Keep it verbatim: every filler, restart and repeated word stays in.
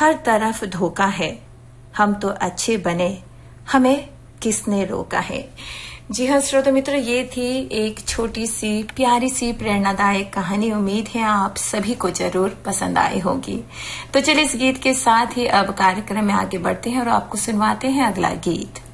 हर तरफ धोखा है, हम तो अच्छे बने, हमें किसने रोका है। जी हाँ श्रोता मित्र, ये थी एक छोटी सी प्यारी सी प्रेरणादायक कहानी। उम्मीद है आप सभी को जरूर पसंद आई होगी। तो चलिए इस गीत के साथ ही अब कार्यक्रम में आगे बढ़ते हैं और आपको सुनवाते हैं अगला गीत।